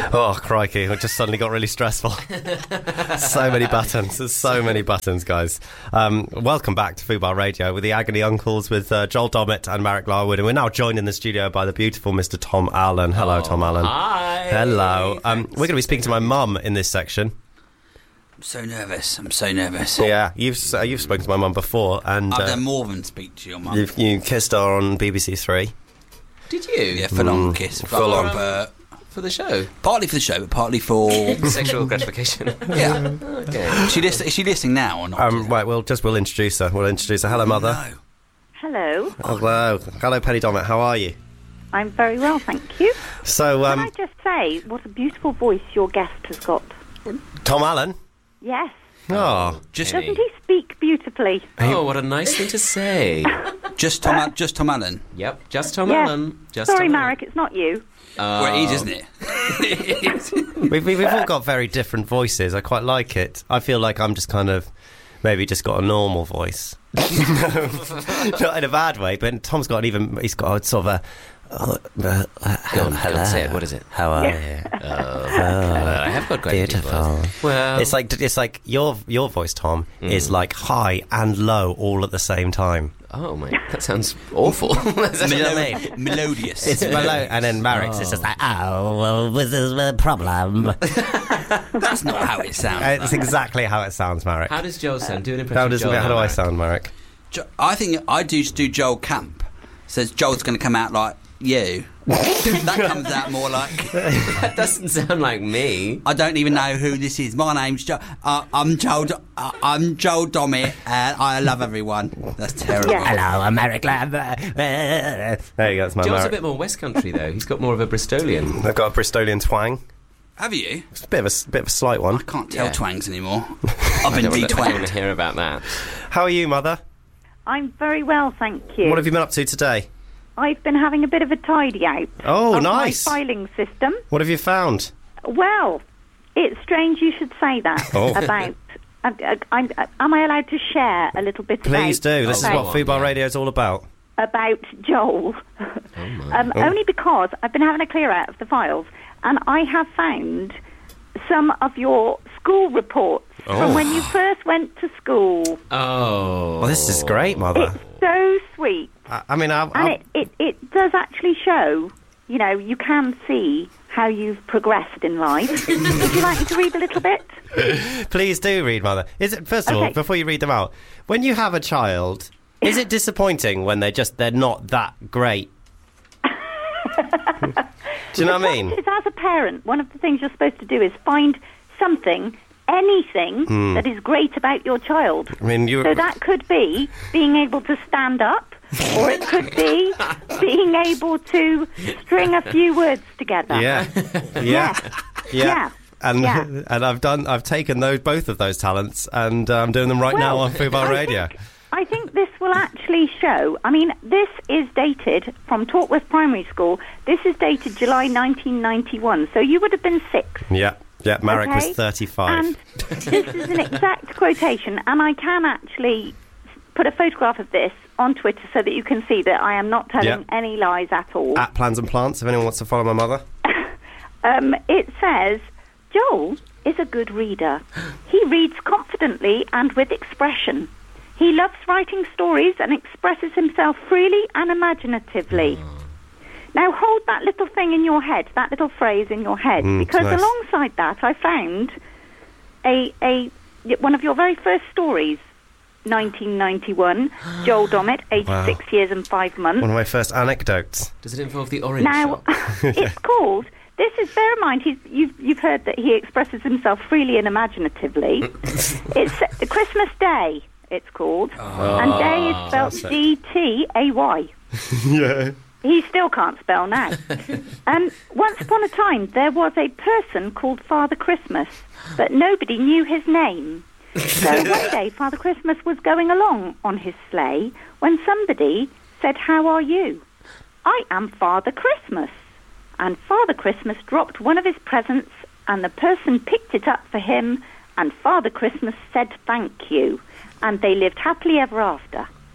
Oh, crikey. It just suddenly got really stressful. So many buttons. There's so many buttons, guys. Welcome back to Fubar Radio with the Agony Uncles with Joel Dommett and Marek Larwood. And we're now joined in the studio by the beautiful Mr. Tom Allen. Hello, Tom Allen. Hi. Hello. We're going to be speaking to my mum in this section. I'm so nervous. Yeah, you've spoken to my mum before. And I've done more than speak to your mum. You kissed her on BBC Three. Did you? Yeah, full-on kiss. For the show? Partly for the show, but partly for... Sexual gratification. Yeah. Okay. Is she listening now or not? Right, we'll introduce her. Hello, Mother. No. Hello. Hello, Penny Dommett. How are you? I'm very well, thank you. So, Can I just say what a beautiful voice your guest has got? Tom Allen? Yes. Oh, Doesn't he speak beautifully? Oh, what a nice thing to say. Just Tom Allen. Yep, just Tom Yeah. Allen. Just Sorry, Tom Marek, it's not you. Well, it is, isn't it? we've all got very different voices. I quite like it. I feel like I'm just kind of maybe just got a normal voice. Not in a bad way, but Tom's got he's got a sort of a... Go on, say it. What is it? How are you? I have got quite Beautiful. a deep voice. Well, It's like your voice, Tom, is like high and low all at the same time. oh my, that sounds awful. You know what I mean? Melodious. It's mellow, and then Marek's it's just like, oh, well, this is the problem. That's not how it sounds. It's exactly how it sounds, Marek. how does Joel sound? Do an impression of Joel. How do I Marek. sound, Marek? I think I do Joel Camp. Says Joel's going to come out like you. That comes out more like... That doesn't sound like me. I don't even know who this is. My name's Joel. I'm Joel Dommett, and I love everyone. That's terrible. Yeah. Hello, Marek. There you go, that's my Joel's a Marek. bit more West Country, though. He's got more of a Bristolian. I've got a Bristolian twang. Have you? It's a bit of a slight one. I can't tell Yeah. twangs anymore. I've I been don't want to de-twanged. hear about that. How are you, Mother? I'm very well, thank you. What have you been up to today? I've been having a bit of a tidy out Oh, of nice. my filing system. What have you found? Well, it's strange you should say that Oh. about... am I allowed to share a little bit Please about... do. This is about- what Fubar yeah. Radio is all about. about Joel. Oh my. Only because I've been having a clear out of the files, and I have found some of your school reports from when you first went to school. Oh. Well, this is great, Mother. It's so sweet. I mean, And it does actually show, you know, you can see how you've progressed in life. Would you like me to read a little bit? please do read, Mother. Is it first of all, Okay. before you read them out, when you have a child, is it disappointing when they're not that great? Do you know what I mean? As a parent, one of the things you're supposed to do is find something, anything, that is great about your child. I mean, you. So that could be being able to stand up, or it could be being able to string a few words together. Yeah. Yeah. And Yeah. and I've taken both of those talents, and I'm doing them right now on Fubar Radio. I think this will actually show. I mean, this is dated from Tortworth Primary School. This is dated July 1991. So you would have been 6. Yeah. Marek Okay. was 35. And this is an exact quotation, and I can actually put a photograph of this on Twitter so that you can see that I am not telling Yeah. any lies at all. At Plans and Plants, if anyone wants to follow my mother. It says, Joel is a good reader. He reads confidently and with expression. He loves writing stories and expresses himself freely and imaginatively. Now hold that little thing in your head, that little phrase in your head, because nice. alongside that I found one of your very first stories, 1991, Joel Dommett, 86 years and 5 months. One of my first anecdotes. Does it involve the orange Now, shop? it's called... This is, bear in mind, you've heard that he expresses himself freely and imaginatively. It's Christmas Day, it's called. And day is spelled classic. D-T-A-Y. Yeah. He still can't spell now. Once upon a time, there was a person called Father Christmas, but nobody knew his name. So one day, Father Christmas was going along on his sleigh when somebody said, "How are you?" "I am Father Christmas." And Father Christmas dropped one of his presents, and the person picked it up for him, and Father Christmas said thank you. And they lived happily ever after.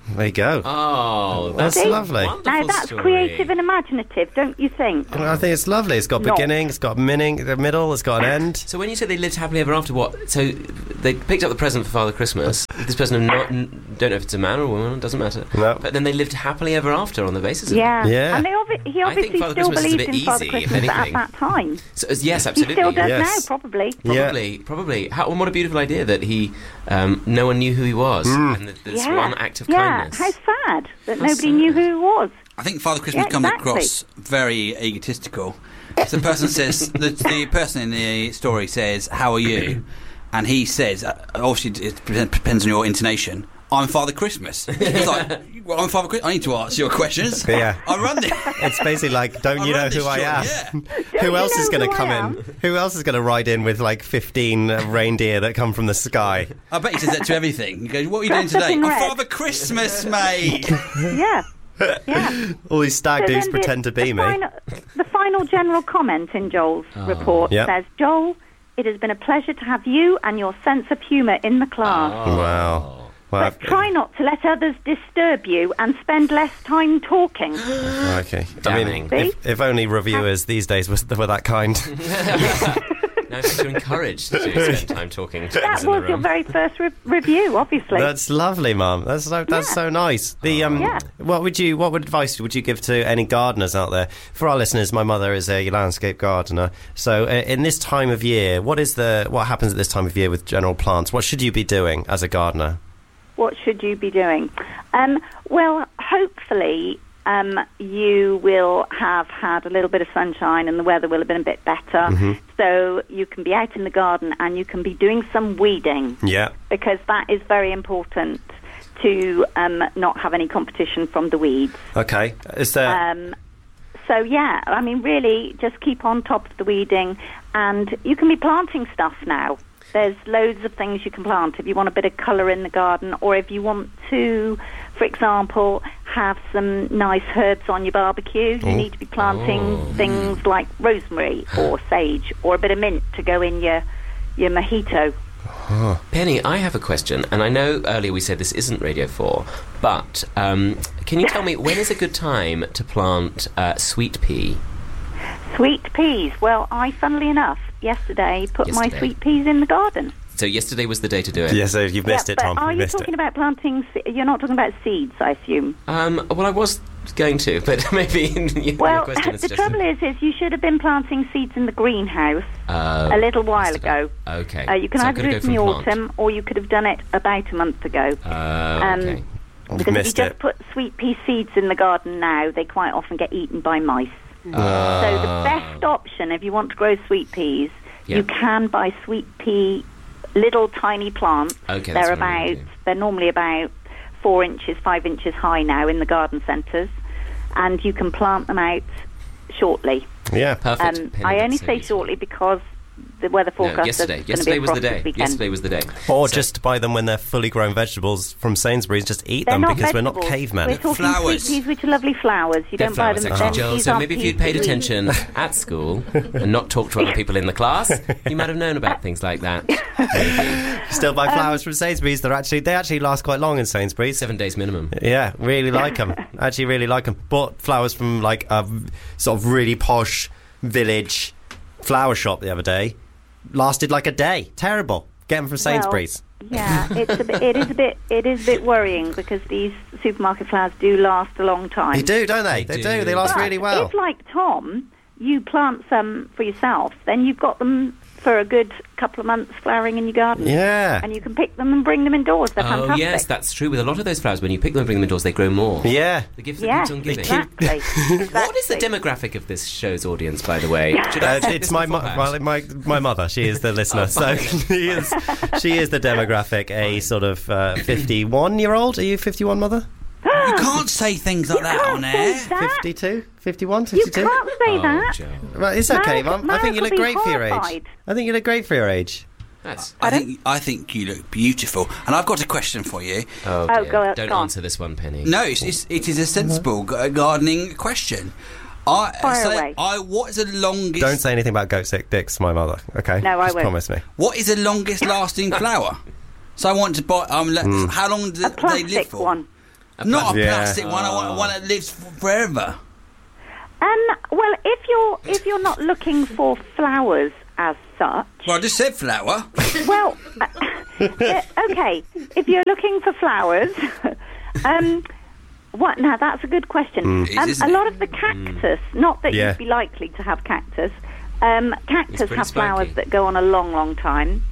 There you go. Oh, That's See? lovely. wonderful Now that's story. creative and imaginative, don't you think? I think it's lovely. It's got Not. beginning, it's got the middle, it's got an end. So when you say they lived happily ever after, what? So they picked up the present for Father Christmas. This person don't know if it's a man or a woman. It doesn't matter. No. But then they lived happily ever after on the basis of Yeah. Yeah. And he I think obviously Father still Christmas is a believed bit in Father easy, if Christmas at anything. that time. So, yes, He absolutely. still does Yes. now, probably. Probably. And what a beautiful idea that he, no one knew who he was, and that there's one act of kindness. How sad that How nobody sad. knew who he was. I think Father Christmas Yeah, comes exactly. across very egotistical. So the person says, the person in the story says, "How are you?" And he says, obviously it depends on your intonation, "I'm Father Christmas." It's like, well, I'm Father Christmas. I need to answer your questions. Yeah. I run this. It's basically like, don't you know who I am? Yeah. Who you else is know going to who come I in? am? Who else is going to ride in with like 15 reindeer that come from the sky? I bet he says that to everything. He goes, "What are you doing Dressed up today?" in "I'm red." Father Christmas, mate. Yeah. Yeah. All these stag So dudes then pretend to be me. The final general comment in Joel's report Yep. says, Joel, it has been a pleasure to have you and your sense of humour in the class. Wow. Well, But try not to let others disturb you and spend less time talking. okay. I Damning. mean, if only reviewers these days were that kind. Now you're encouraged to spend time talking to That others in the was your room. very first review, obviously. That's lovely, Mum. That's so nice. The Yeah. what advice would you give to any gardeners out there? For our listeners, my mother is a landscape gardener. So in this time of year, what happens at this time of year with general plants? What should you be doing as a gardener? What should you be doing? Well, hopefully you will have had a little bit of sunshine and the weather will have been a bit better. So you can be out in the garden and you can be doing some weeding. Yeah. Because that is very important to not have any competition from the weeds. Okay. Is there? So, yeah, I mean, really, just keep on top of the weeding. And you can be planting stuff now. There's loads of things you can plant if you want a bit of colour in the garden, or if you want to, for example, have some nice herbs on your barbecue. You need to be planting things like rosemary or sage or a bit of mint to go in your mojito. Penny, I have a question, and I know earlier we said this isn't Radio 4, but can you tell me when is a good time to plant sweet pea? Sweet peas. Well, funnily enough, yesterday put my sweet peas in the garden. So yesterday was the day to do it? Yes, you've missed it, Tom. But are You've you missed talking it. about planting... You're not talking about seeds, I assume. Well, I was going to, but maybe your Well, question is the just... trouble is you should have been planting seeds in the greenhouse a little while ago. Okay. You can So I've either gotta do go it in the from autumn, plant. or you could have done it about a month ago. Okay. I've Because if you missed just it. put sweet pea seeds in the garden now, they quite often get eaten by mice. So the best option, if you want to grow sweet peas, you can buy sweet pea little tiny plants. Okay, that's what I'm gonna do. They're normally about 4 inches, 5 inches high now in the garden centres, and you can plant them out shortly. Yeah. Perfect. Penny, I that's only so say useful. shortly because the weather forecast No, says yesterday. it's Yesterday going was to be the a day. frosty weekend. Yesterday was the day. Or So- just buy them when they're fully grown vegetables from Sainsbury's. Just eat They're them not because we're not vegetables. cavemen. We're talking Flowers. sweet peas, which are lovely flowers. You They're don't buy flowers, them. actually, then Joel. these So aren't maybe if peas you'd paid to eat. attention at school and not talked to other people in the class, you might have known about things like that. Maybe. Still buy flowers from Sainsbury's. They actually last quite long in Sainsbury's. 7 days minimum. Yeah, really like them. Actually, really like them. Bought flowers from like a sort of really posh village flower shop the other day. Lasted like a day. Terrible. Get them from Sainsbury's. Yeah, it is a bit worrying because these supermarket flowers do last a long time. They do, don't they? They They do. do. They last But really well. if, like Tom, you plant some for yourself, then you've got them for a good couple of months flowering in your garden. Yeah. And you can pick them and bring them indoors. They're Oh, fantastic. yes, that's true. With a lot of those flowers, when you pick them and bring them indoors, they grow more. Yeah. The gift that Yes, keeps on giving. exactly. What is the Exactly. demographic of this show's audience, by the way? Should I check It's this my beforehand? my mother. She is the listener. So she is the demographic. A sort of 51-year-old. Are you 51, mother? You can't say things like that on air. Say that. 52, 51, You 52. can't say Oh, that. Joe. Right, it's okay, Mark- Mum. I think you Mark look will be great for your age. horrified. I think you look great for your age. That's... I think you look beautiful. And I've got a question for you. Oh, Oh, dear. go Don't on. answer this one, Penny. No, it is a sensible gardening question. Fire away. What is the longest? Don't say anything about goat sick dicks, my mother. Okay. No, I Just won't. promise me. What is the longest lasting flower? So I want to buy. How long do they live A plastic for? one. Not a Yeah. plastic one. I want one that lives forever. Well, if you're not looking for flowers as such, Well, I just said flower. well, okay. If you're looking for flowers, what? Now that's a good question. It is, isn't A it? lot of the cactus, not that Yeah. you'd be likely to have cactus. Cactus pretty have flowers spiky. that go on a long, long time.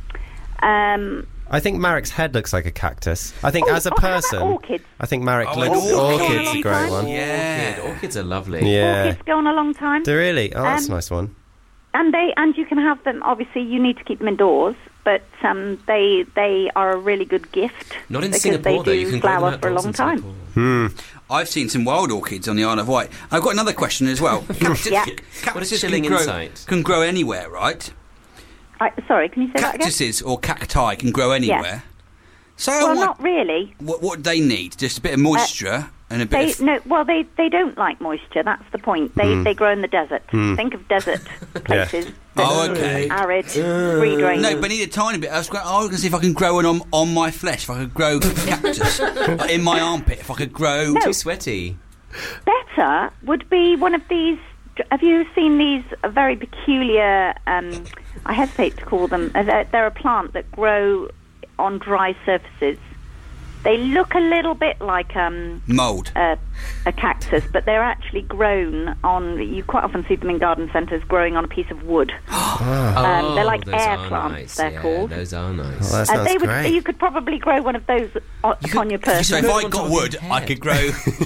I think Marek's head looks like a cactus. I think Oh, as a how about person, orchids? I think Marek Oh, looks. an orchid. Orchid's a great one. Yeah. Orchids are lovely. Yeah. Orchids go on a long time. Do really? Oh, that's a Um, nice one. And you can have them. Obviously, you need to keep them indoors, but they are a really good gift. Not in because Singapore, though. they You do can grow them flower for a outdoors long in time. Singapore. I've seen some wild orchids on the Isle of Wight. I've got another question as well. Yeah. Cactuses chilling insight. can grow anywhere, right? Sorry, can you say that again? Cactuses or cacti can grow anywhere. So Well, not really. what do they need? Just a bit of moisture and a bit of... They don't like moisture. That's the point. They grow in the desert. Think of desert places. that Oh, are okay. Arid, free drainage. No, but I need a tiny bit. I was going to see if I can grow one on my flesh. If I could grow cactus in my armpit. If I could grow... Too sweaty. Better would be one of these. Have you seen these very peculiar? I hesitate to call them. They're a plant that grow on dry surfaces. They look a little bit like Mould. a cactus, but they're actually grown on. You quite often see them in garden centres growing on a piece of wood. They're like those air are plants. nice. They're Yeah, called. those are nice. Oh, that sounds great. You could probably grow one of those on your person. So if grow I on top got of wood, your I head. could grow...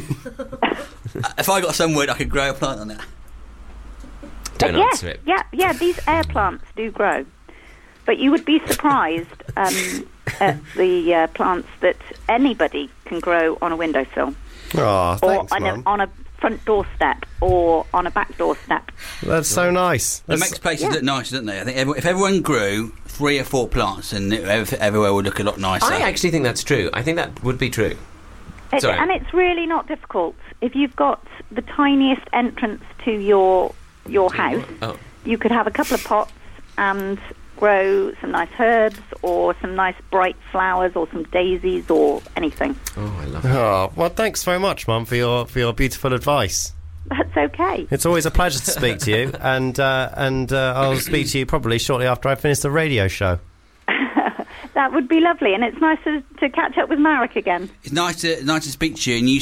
if I got some wood, I could grow a plant on it. Don't yeah, answer it. Yeah. These air plants do grow, but you would be surprised at the plants that anybody can grow on a windowsill, Oh, or thanks, Mum. on a front doorstep, or on a back doorstep. That's so nice. It makes places look nice, doesn't they? I think if everyone grew 3 or 4 plants, then everywhere would look a lot nicer. I actually think that's true. I think that would be true. Sorry. And it's really not difficult. If you've got the tiniest entrance to your house, Oh. you could have a couple of pots and grow some nice herbs or some nice bright flowers or some daisies or anything. Oh, I love it. Oh, well, thanks very much, Mum, for your beautiful advice. That's okay. It's always a pleasure to speak to you, and I'll speak to you probably shortly after I finish the radio show. That would be lovely, and it's nice to catch up with Marek again. It's nice to speak to you, and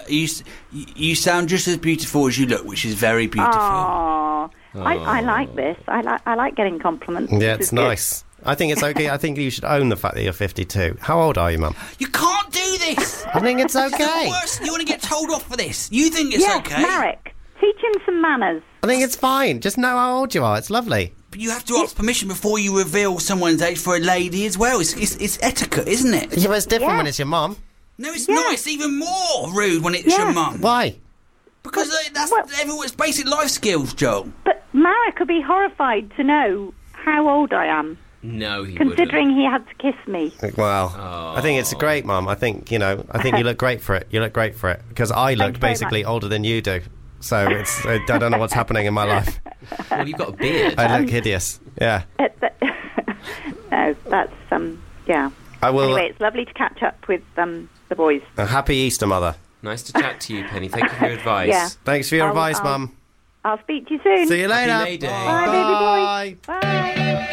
you sound just as beautiful as you look, which is very beautiful. Aww. I like this. I like getting compliments. Yeah, This it's is good. nice. I think it's okay. I think you should own the fact that you're 52. How old are you, Mum? You can't do this. I think it's This is the okay. worst. You want to get told off for this? You think it's Yes, okay? Marek, teach him some manners. I think it's fine. Just know how old you are. It's lovely. But you have to ask permission before you reveal someone's age for a lady as well. It's etiquette, isn't it? Yeah, but it's different Yeah. when it's your mum. No, it's Yeah. not. It's even more rude when it's Yeah. your mum. Why? Because that's Well- everyone's basic life skills, Joel. But Marek would be horrified to know how old I am, No, he considering he had to kiss me. Well, I think it's great, Mum. I think, you look great for it. You look great for it. Because I look Thank you very basically older than you do. So I don't know what's happening in my life. wouldn't. Well, you've got a beard. I look hideous. Yeah. No, that's yeah. I will. Anyway, it's lovely to catch up with the boys. Happy Easter, Mother. Nice to chat to you, Penny. Thank you for your advice. Yeah. Thanks for your I'll- advice, I'll- Mum. I'll speak to you soon. See you later. Happy May Day. Bye, baby boy. Bye. Bye.